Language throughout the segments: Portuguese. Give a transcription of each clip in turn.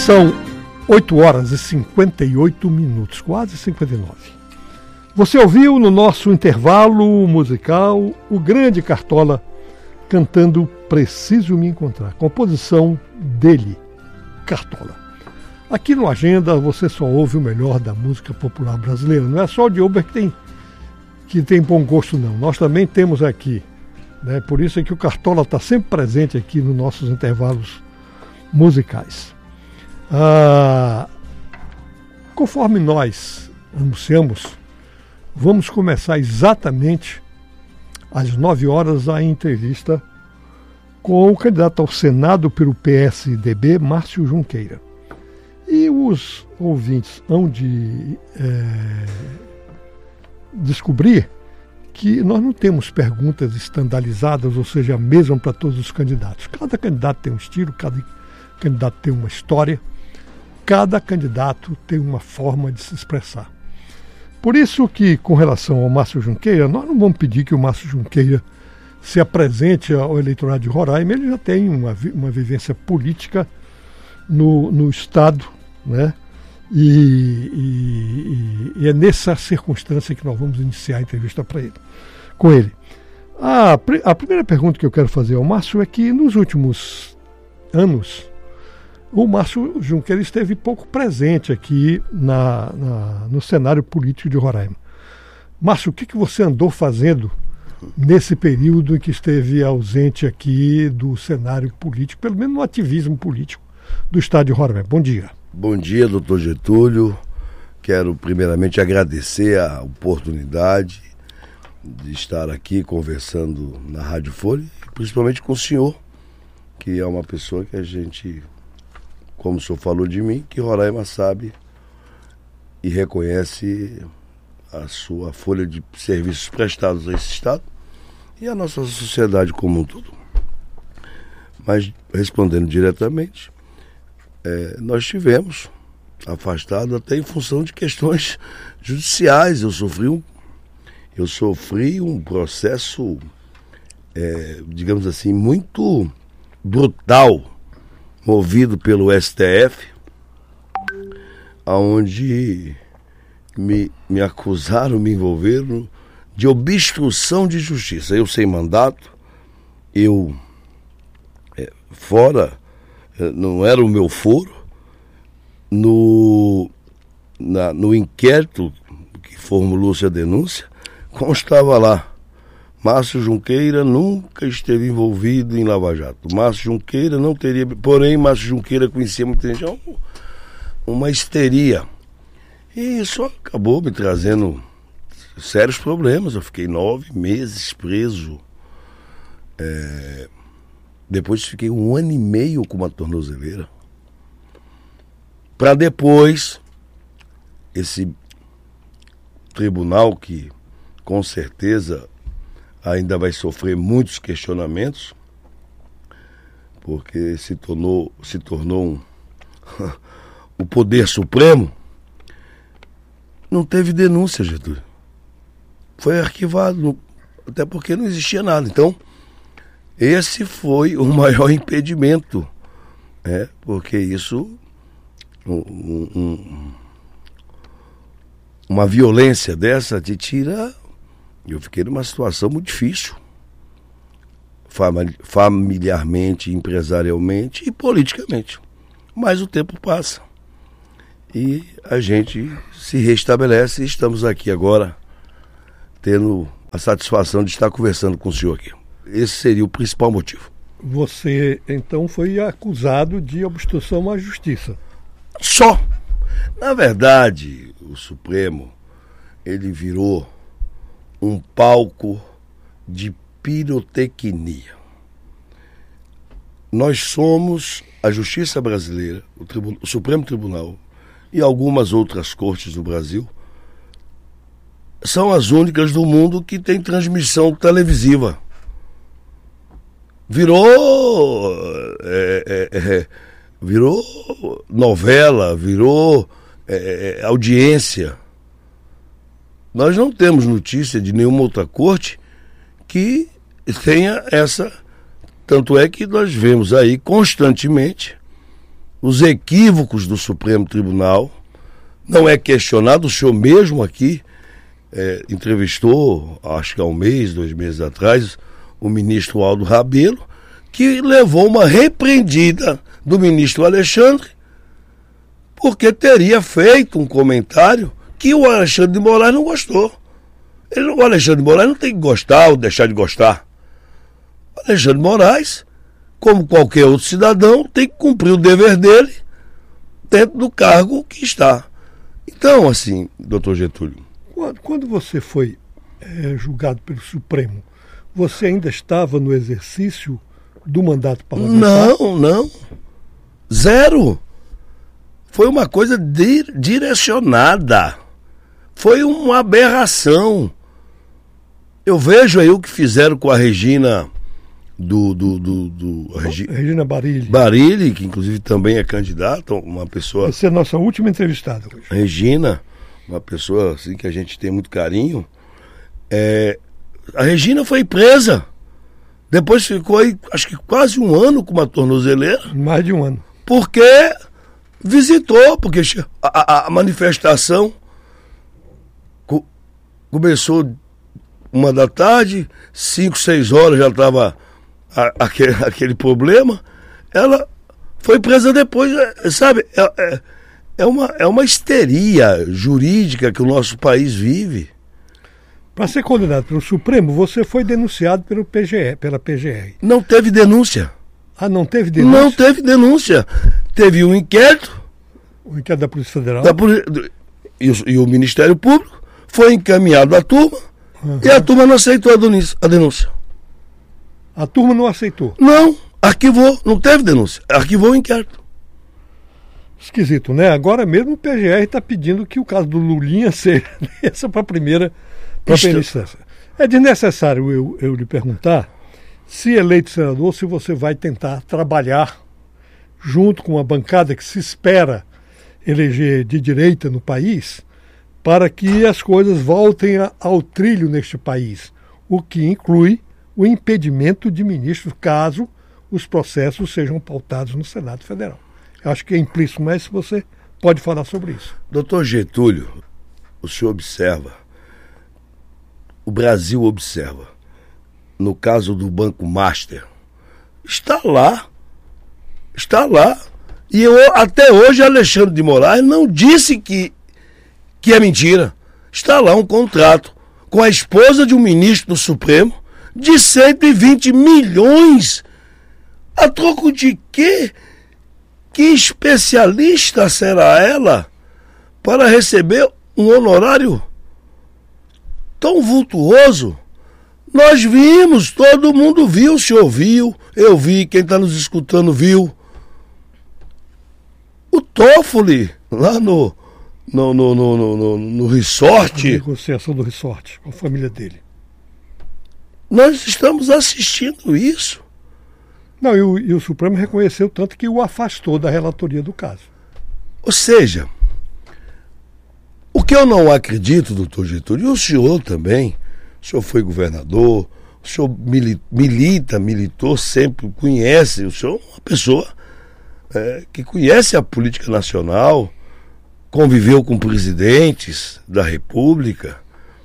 São 8 horas e 58 minutos, quase 59. Você ouviu no nosso intervalo musical o grande Cartola cantando Preciso Me Encontrar, composição dele, Cartola. Aqui no Agenda você só ouve o melhor da música popular brasileira. Não é só o Diober que tem bom gosto, não. Nós também temos aqui, né? Por isso é que o Cartola está sempre presente aqui nos nossos intervalos musicais. Conforme nós anunciamos, vamos começar exatamente às 9 horas a entrevista com o candidato ao Senado pelo PSDB, Márcio Junqueira. E os ouvintes hão de descobrir que nós não temos perguntas estandarizadas, ou seja, a mesma para todos os candidatos. Cada candidato tem um estilo, cada candidato tem uma história, cada candidato tem uma forma de se expressar. Por isso que, com relação ao Márcio Junqueira, nós não vamos pedir que o Márcio Junqueira se apresente ao eleitorado de Roraima. Ele já tem uma vivência política no Estado, né? E é nessa circunstância que nós vamos iniciar a entrevista com ele. A primeira pergunta que eu quero fazer ao Márcio é que, nos últimos anos, o Márcio Junqueira esteve pouco presente aqui no cenário político de Roraima. Márcio, o que você andou fazendo nesse período em que esteve ausente aqui do cenário político, pelo menos no ativismo político do estado de Roraima? Bom dia. Bom dia, doutor Getúlio. Quero primeiramente agradecer a oportunidade de estar aqui conversando na Rádio Folha, principalmente com o senhor, que é uma pessoa que a gente, como o senhor falou de mim, que Roraima sabe e reconhece a sua folha de serviços prestados a esse estado e a nossa sociedade como um todo. Mas, respondendo diretamente, nós tivemos afastado até em função de questões judiciais. Eu sofri um processo, digamos assim, muito brutal, movido pelo STF, onde me acusaram, me envolveram de obstrução de justiça. Eu sem mandato, eu fora, não era o meu foro, no inquérito que formulou-se a denúncia, constava lá: Márcio Junqueira nunca esteve envolvido em Lava Jato. Márcio Junqueira não teria... Porém, Márcio Junqueira conhecia muita gente. Uma histeria. E isso acabou me trazendo sérios problemas. Eu fiquei 9 meses preso. Depois fiquei 1 ano e meio com uma tornozeleira. Para depois, esse tribunal que, com certeza, ainda vai sofrer muitos questionamentos, porque se tornou o poder supremo, não teve denúncia, Getúlio. Foi arquivado, até porque não existia nada. Então, esse foi o maior impedimento, porque isso, uma violência dessa te tira... Eu fiquei numa situação muito difícil, familiarmente, empresarialmente e politicamente. Mas o tempo passa e a gente se restabelece e estamos aqui agora tendo a satisfação de estar conversando com o senhor aqui. Esse seria o principal motivo. Você, então, foi acusado de obstrução à justiça? Só. Na verdade, o Supremo, ele virou um palco de pirotecnia. Nós somos a justiça brasileira, o Supremo Tribunal e algumas outras cortes do Brasil são as únicas do mundo que tem transmissão televisiva. Virou novela, virou audiência. Nós não temos notícia de nenhuma outra corte que tenha essa... Tanto é que nós vemos aí constantemente os equívocos do Supremo Tribunal, não é questionado. O senhor mesmo aqui entrevistou, acho que há 1 mês, 2 meses atrás, o ministro Aldo Rebelo, que levou uma repreendida do ministro Alexandre, porque teria feito um comentário que o Alexandre de Moraes não gostou. O Alexandre de Moraes não tem que gostar ou deixar de gostar. O Alexandre de Moraes, como qualquer outro cidadão, tem que cumprir o dever dele dentro do cargo que está. Então, assim, doutor Getúlio... Quando você foi julgado pelo Supremo, você ainda estava no exercício do mandato parlamentar? Não. Zero. Foi uma coisa direcionada. Foi uma aberração. Eu vejo aí o que fizeram com a Regina Regina Barilli. Barilli, que inclusive também é candidata, uma pessoa... Essa é a nossa última entrevistada hoje. Regina, uma pessoa assim que a gente tem muito carinho. A Regina foi presa. Depois ficou aí, acho que quase 1 ano com uma tornozeleira. Mais de 1 ano. Porque visitou, porque a manifestação começou 1 da tarde, 5, 6 horas já estava aquele problema. Ela foi presa depois, sabe? É uma histeria jurídica que o nosso país vive. Para ser condenado pelo Supremo, você foi denunciado pela PGR. Não teve denúncia. Ah, não teve denúncia? Não teve denúncia. Teve um inquérito. O inquérito da Polícia Federal. E o Ministério Público foi encaminhado à turma. Uhum. E a turma não aceitou a denúncia. A turma não aceitou? Não, arquivou, não teve denúncia. Arquivou o inquérito. Esquisito, né? Agora mesmo o PGR está pedindo que o caso do Lulinha seja essa para a primeira instância. É desnecessário eu lhe perguntar, se eleito senador, se você vai tentar trabalhar junto com uma bancada que se espera eleger de direita no país, para que as coisas voltem ao trilho neste país, o que inclui o impedimento de ministros caso os processos sejam pautados no Senado Federal. Eu acho que é implícito, mas você pode falar sobre isso. Doutor Getúlio, o senhor observa, o Brasil observa, no caso do Banco Master, está lá, e até hoje Alexandre de Moraes não disse que é mentira. Está lá um contrato com a esposa de um ministro do Supremo de 120 milhões. A troco de quê? Que especialista será ela para receber um honorário tão vultuoso? Nós vimos, todo mundo viu, o senhor viu, eu vi, quem está nos escutando viu. O Toffoli, lá no resort. A negociação do resort, com a família dele. Nós estamos assistindo isso. Não, e o Supremo reconheceu tanto que o afastou da relatoria do caso. Ou seja, o que eu não acredito, doutor Getúlio, e o senhor também, o senhor foi governador, o senhor militou sempre, conhece, o senhor é uma pessoa que conhece a política nacional, conviveu com presidentes da República,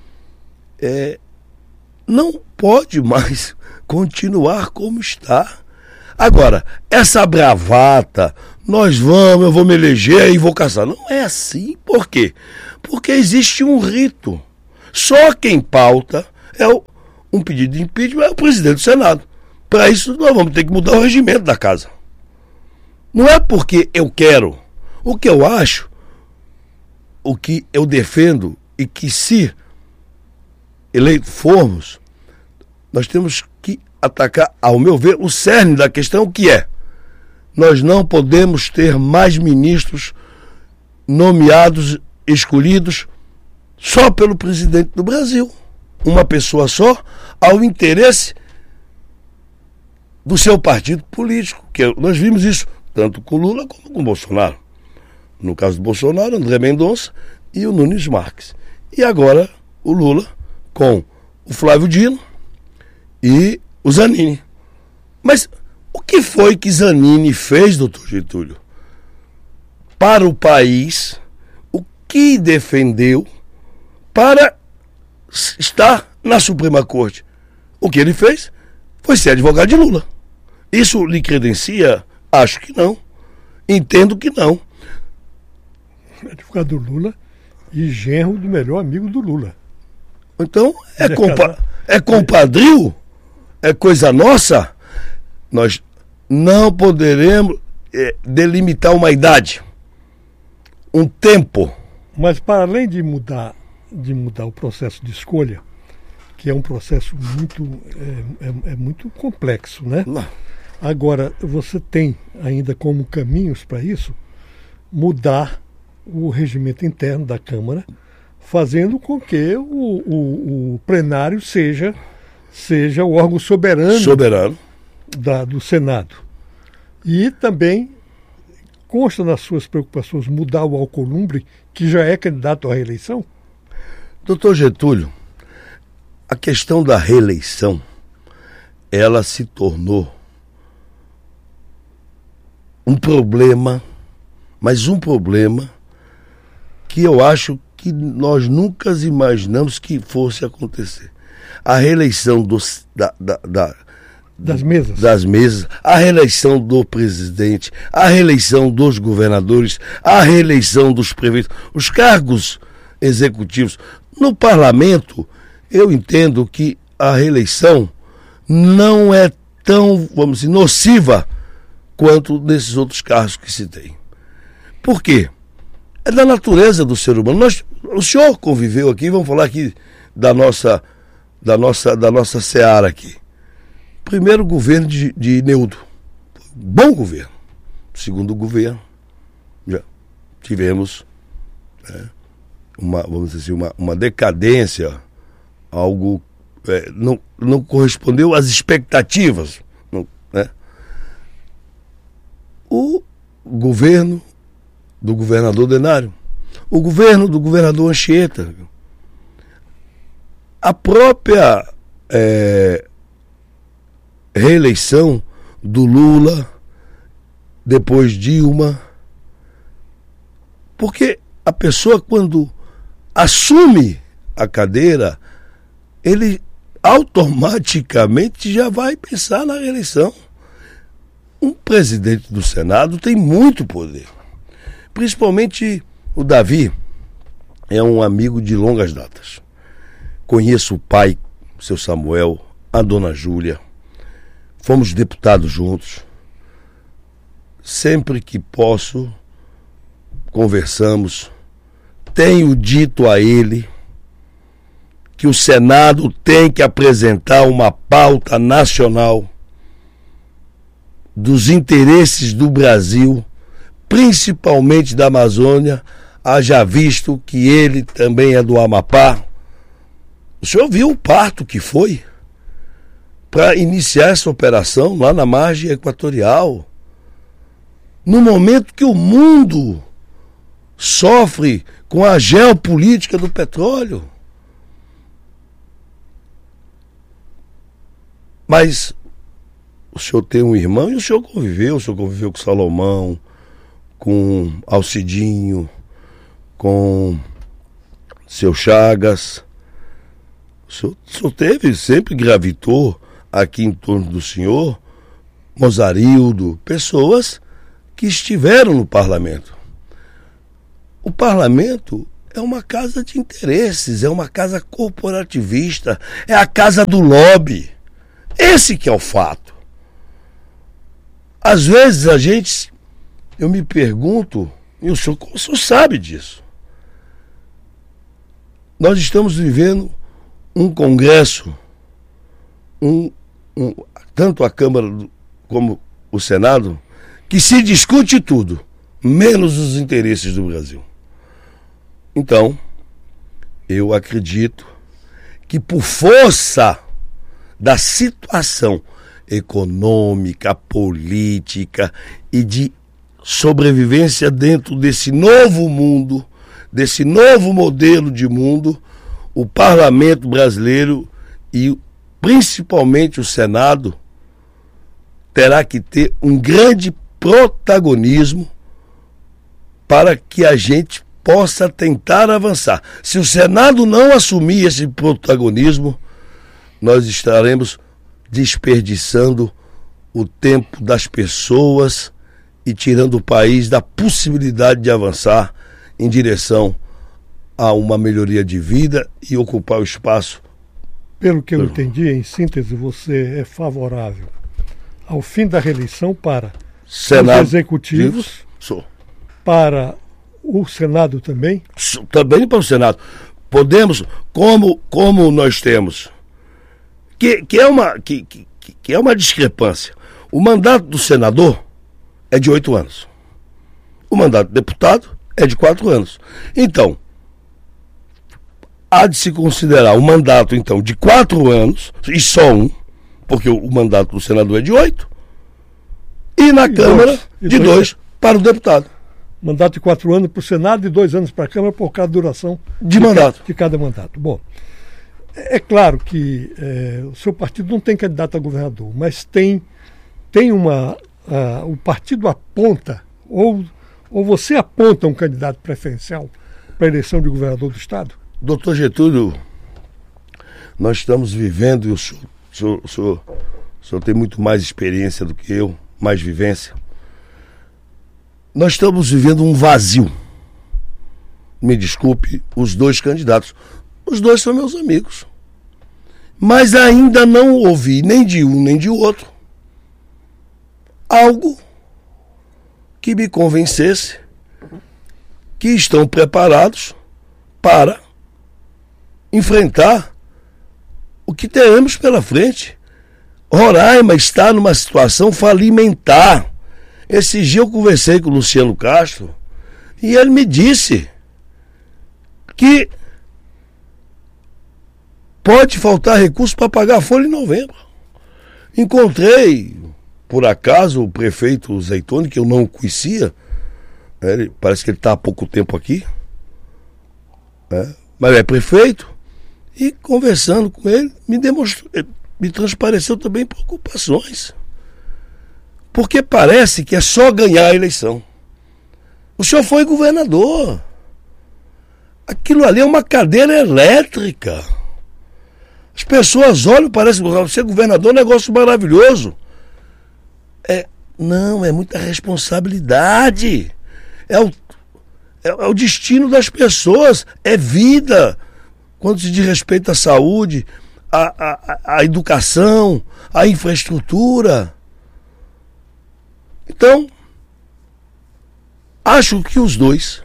não pode mais continuar como está. Agora, essa bravata, eu vou me eleger e vou caçar. Não é assim. Por quê? Porque existe um rito. Só quem pauta um pedido de impeachment é o presidente do Senado. Para isso, nós vamos ter que mudar o regimento da casa. Não é porque eu quero. O que eu acho, o que eu defendo, e que se eleito formos, nós temos que atacar, ao meu ver, o cerne da questão, que é: nós não podemos ter mais ministros nomeados, escolhidos só pelo presidente do Brasil. Uma pessoa só, ao interesse do seu partido político. Que nós vimos isso tanto com Lula como com Bolsonaro. No caso do Bolsonaro, André Mendonça e o Nunes Marques. E agora o Lula com o Flávio Dino e o Zanin. Mas o que foi que Zanin fez, doutor Getúlio? para o país, o que defendeu para estar na Suprema Corte. O que ele fez foi ser advogado de Lula. Isso lhe credencia? Acho que não. Entendo que não. Advogado do Lula e genro do melhor amigo do Lula. Então, é compadrio? É coisa nossa? Nós não poderemos delimitar uma idade, um tempo. Mas para além de mudar o processo de escolha, que é um processo muito complexo, né? Não. Agora, você tem ainda como caminhos para isso mudar o regimento interno da Câmara, fazendo com que o plenário seja o órgão soberano do Senado. E também consta nas suas preocupações mudar o Alcolumbre, que já é candidato à reeleição? Doutor Getúlio, a questão da reeleição, ela se tornou um problema, mas um problema que eu acho que nós nunca imaginamos que fosse acontecer. A reeleição das mesas, a reeleição do presidente, a reeleição dos governadores, a reeleição dos prefeitos, os cargos executivos. No parlamento, eu entendo que a reeleição não é tão, vamos dizer, nociva quanto nesses outros cargos que se tem. Por quê? É da natureza do ser humano. O senhor conviveu aqui, vamos falar aqui da nossa seara aqui. Primeiro governo de Neudo, bom governo. Segundo governo, já tivemos vamos dizer assim, uma decadência, algo não correspondeu às expectativas. Né? O governo do governador Denário, o governo do governador Anchieta, a própria reeleição do Lula, depois Dilma, porque a pessoa, quando assume a cadeira, ele automaticamente já vai pensar na reeleição. Um presidente do Senado tem muito poder. Principalmente o Davi é um amigo de longas datas. Conheço o pai, o seu Samuel, a dona Júlia. Fomos deputados juntos. Sempre que posso, conversamos. Tenho dito a ele que o Senado tem que apresentar uma pauta nacional dos interesses do Brasil, principalmente da Amazônia, haja visto que ele também é do Amapá. O senhor viu o parto que foi para iniciar essa operação lá na margem equatorial, no momento que o mundo sofre com a geopolítica do petróleo. Mas o senhor tem um irmão e o senhor conviveu com Salomão, com Alcidinho, com seu Chagas. O senhor sempre gravitou aqui em torno do senhor, Mozarildo, pessoas que estiveram no parlamento. O parlamento é uma casa de interesses, é uma casa corporativista, é a casa do lobby. Esse que é o fato. Às vezes eu me pergunto, e o senhor sabe disso, nós estamos vivendo um congresso, tanto a Câmara como o Senado, que se discute tudo, menos os interesses do Brasil. Então, eu acredito que por força da situação econômica, política e de sobrevivência dentro desse novo mundo, desse novo modelo de mundo, o parlamento brasileiro e principalmente o Senado terá que ter um grande protagonismo para que a gente possa tentar avançar. Se o Senado não assumir esse protagonismo, nós estaremos desperdiçando o tempo das pessoas e tirando o país da possibilidade de avançar em direção a uma melhoria de vida e ocupar o espaço. Pelo que eu entendi, em síntese, você é favorável ao fim da reeleição para Senado, os executivos, sou. Para o Senado também? Também para o Senado. Podemos, como nós temos, que é uma discrepância. O mandato do senador é de 8 anos. O mandato do deputado é de 4 anos. Então, há de se considerar o mandato, então, de 4 anos, e só um, porque o mandato do senador é de 8, e na Câmara, de 2 para o deputado. Mandato de 4 anos para o Senado e 2 anos para a Câmara por causa da duração de cada mandato. Bom, é claro que o seu partido não tem candidato a governador, mas tem o partido aponta, ou você aponta um candidato preferencial para a eleição de governador do Estado? Doutor Getúlio, nós estamos vivendo, e o senhor tem muito mais experiência do que eu, mais vivência. Nós estamos vivendo um vazio. Me desculpe, os 2 candidatos. Os 2 são meus amigos. Mas ainda não ouvi, nem de um nem de outro, algo que me convencesse que estão preparados para enfrentar o que teremos pela frente. Roraima está numa situação falimentar. Esse dia eu conversei com o Luciano Castro e ele me disse que pode faltar recursos para pagar a folha em novembro. Encontrei, por acaso, o prefeito Zeitone, que eu não conhecia. Parece que ele está há pouco tempo aqui. Mas é prefeito. E conversando com ele, me transpareceu também preocupações. Porque parece que é só ganhar a eleição. O senhor foi governador. Aquilo ali é uma cadeira elétrica. As pessoas olham, parece que você é governador, é um negócio maravilhoso. Não, é muita responsabilidade. É o destino das pessoas, é vida. Quando se diz respeito à saúde, à educação, à infraestrutura. Então, acho que os 2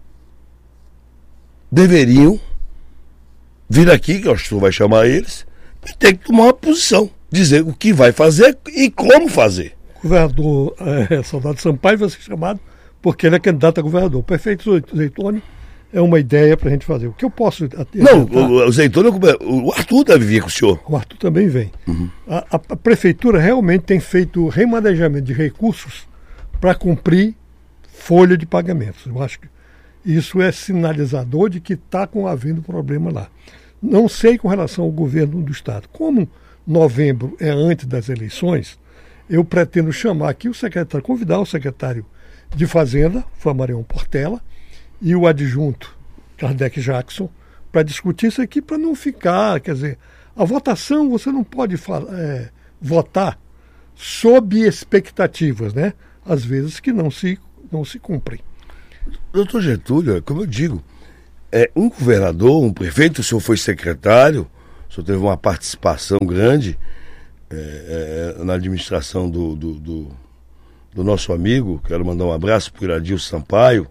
deveriam vir aqui, que o senhor vai chamar eles, e ter que tomar uma posição, dizer o que vai fazer e como fazer. O governador Soldado Sampaio vai ser chamado porque ele é candidato a governador. O prefeito Zeitone é uma ideia para a gente fazer. O que eu posso... Não, o Zeitone, o Arthur deve vir com o senhor. O Arthur também vem. Uhum. A prefeitura realmente tem feito remanejamento de recursos para cumprir folha de pagamentos. Eu acho que isso é sinalizador de que está havendo problema lá. Não sei com relação ao governo do Estado. Como novembro é antes das eleições, eu pretendo chamar aqui convidar o secretário de Fazenda, Flamarion Portela, e o adjunto Kardec Jackson, para discutir isso aqui, para não ficar, quer dizer, a votação você não pode votar sob expectativas, né? Às vezes que não se cumprem. Doutor Getúlio, como eu digo, um governador, um prefeito, o senhor foi secretário, o senhor teve uma participação grande na administração do nosso amigo, quero mandar um abraço para o Iradilson Sampaio.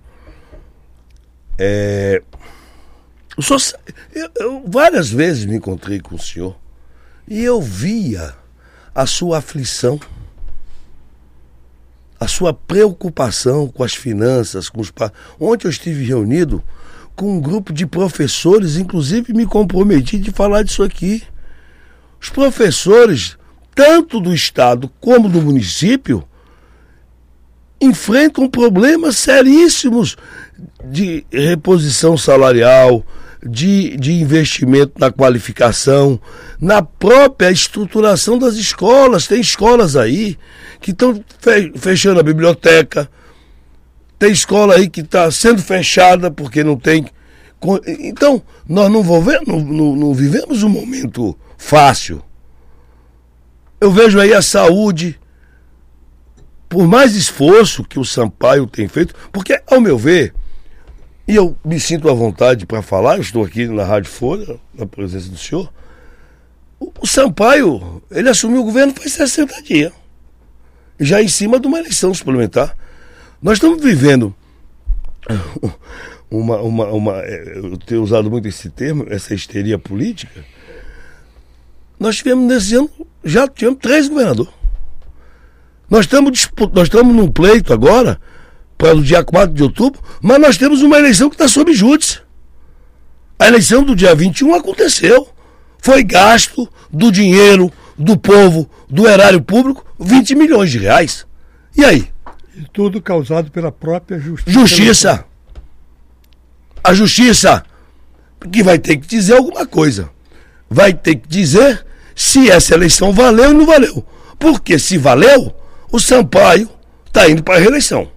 Eu várias vezes me encontrei com o senhor e eu via a sua aflição, a sua preocupação com as finanças, com os pais. Ontem eu estive reunido com um grupo de professores, inclusive me comprometi de falar disso aqui. Os professores, tanto do estado como do município, enfrentam problemas seríssimos de reposição salarial, de investimento na qualificação, na própria estruturação das escolas. Tem escolas aí que estão fechando a biblioteca, Tem escola aí que está sendo fechada porque não tem... Então, nós não vivemos um momento fácil. Eu vejo aí a saúde, por mais esforço que o Sampaio tem feito, porque, ao meu ver, e eu me sinto à vontade para falar, eu estou aqui na Rádio Folha, na presença do senhor, o Sampaio, ele assumiu o governo faz 60 dias, já em cima de uma eleição suplementar. Nós estamos vivendo eu tenho usado muito esse termo, essa histeria política. Nós tivemos nesse ano, já tivemos 3 governadores. Nós estamos num pleito agora, para o dia 4 de outubro, mas nós temos uma eleição que está sob júdice. A eleição do dia 21 aconteceu. Foi gasto do dinheiro do povo, do erário público, 20 milhões de reais. E aí? E tudo causado pela própria justiça. Justiça! A justiça, que vai ter que dizer alguma coisa. Vai ter que dizer se essa eleição valeu ou não valeu. Porque se valeu, o Sampaio está indo para a reeleição.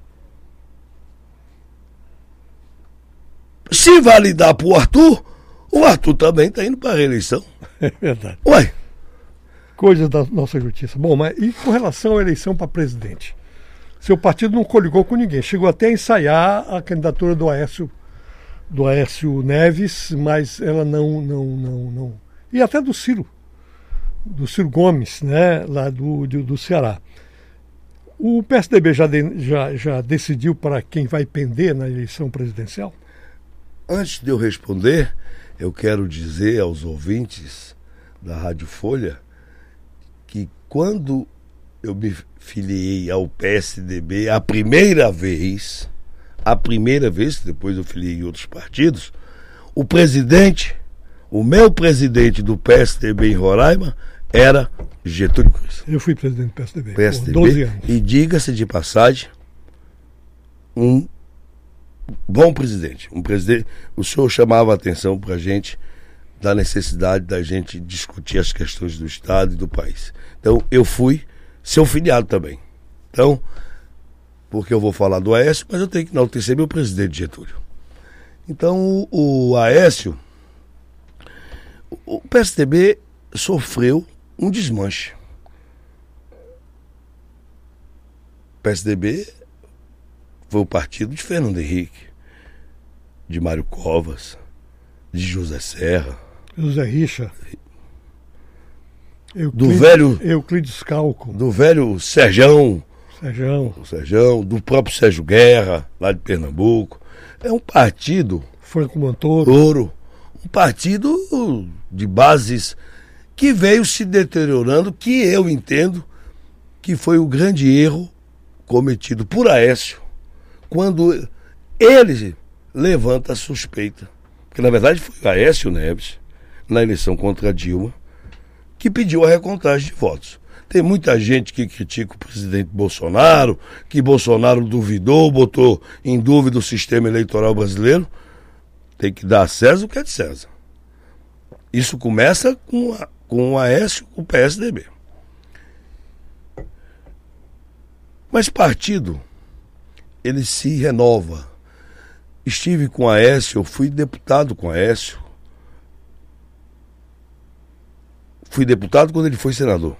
Se validar para o Arthur também está indo para a reeleição. É verdade. Ué. Coisa da nossa justiça. Bom, mas e com relação à eleição para presidente? Seu partido não coligou com ninguém. Chegou até a ensaiar a candidatura do Aécio Neves, mas ela não. E até do Ciro Gomes, né, lá do Ceará. O PSDB já decidiu para quem vai pender na eleição presidencial? Antes de eu responder, eu quero dizer aos ouvintes da Rádio Folha que quando eu me filiei ao PSDB a primeira vez, depois eu filiei em outros partidos, o meu presidente do PSDB em Roraima era Getúlio Cruz. Eu fui presidente do PSDB por 12 anos. E diga-se de passagem, um bom presidente. O senhor chamava a atenção para a gente da necessidade da gente discutir as questões do Estado e do país. Então, eu fui seu filiado também. Então, porque eu vou falar do Aécio, mas eu tenho que enaltecer meu presidente Getúlio. Então, o Aécio, o PSDB sofreu um desmanche. O PSDB foi o partido de Fernando Henrique, de Mário Covas, de José Serra, José Richa, Euclides Calco, do velho Serjão, do próprio Sérgio Guerra, lá de Pernambuco. É um partido... Franco Montoro. Um partido de bases que veio se deteriorando, que eu entendo que foi o grande erro cometido por Aécio, quando ele levanta a suspeita. Porque, na verdade, foi o Aécio Neves, na eleição contra a Dilma, que pediu a recontagem de votos. Tem muita gente que critica o presidente Bolsonaro, que Bolsonaro duvidou, botou em dúvida o sistema eleitoral brasileiro. Tem que dar a César o que é de César. Isso começa com o Aécio, com o PSDB. Mas partido, ele se renova. Estive com Aécio, eu fui deputado com Aécio. Fui deputado quando ele foi senador.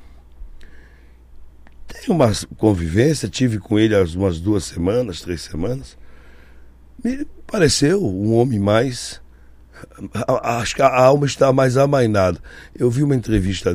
Tem uma convivência, tive com ele há umas 2 semanas, 3 semanas. Me pareceu um homem mais... Acho que a alma está mais amainada. Eu vi uma entrevista